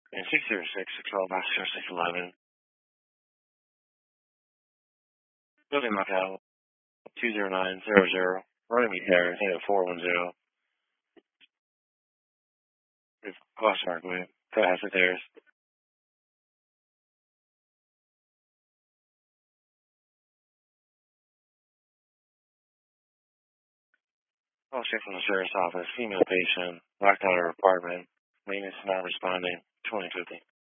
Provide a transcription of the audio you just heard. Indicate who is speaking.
Speaker 1: And 606-612 Oscar 611. Building Macau 20900. Running me Terrace, 410. With Cost Parkway, Cohasset Terrace. Call check from the sheriff's office. Female patient. Locked out of her apartment. Maintenance not responding. 2050.